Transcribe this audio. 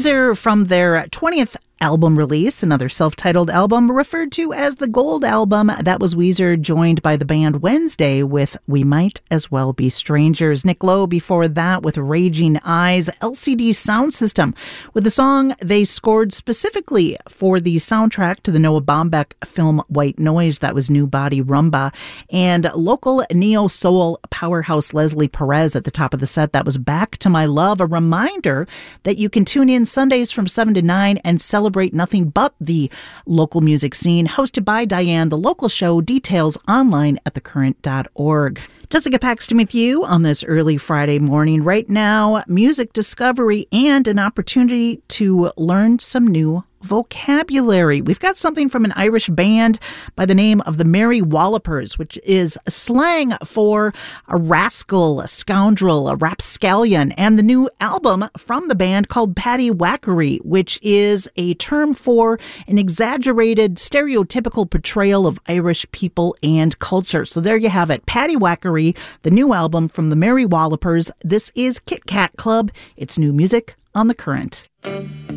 Weezer from their 20th album release, another self-titled album referred to as the Gold Album. That was Weezer, joined by the band Wednesday with We Might As Well Be Strangers. Nick Lowe before that with Raging Eyes. LCD Soundsystem with the song they scored specifically for the soundtrack to the Noah Baumbach film White Noise. That was New Body Rumba. And local neo-soul powerhouse Leslie Perez at the top of the set. That was Back to My Love. A reminder that you can tune in Sundays from 7 to 9 and celebrate nothing but the local music scene. Hosted by Diane, the local show. Details online at thecurrent.org. Jessica Paxton with you on this early Friday morning. Right now, music discovery and an opportunity to learn some new vocabulary. We've got something from an Irish band by the name of the Merry Wallopers, which is slang for a rascal, a scoundrel, a rapscallion, and the new album from the band called Paddy Wackery, which is a term for an exaggerated, stereotypical portrayal of Irish people and culture. So there you have it. Paddy Wackery, the new album from the Merry Wallopers. This is Kit Kat Club. It's new music on The Current.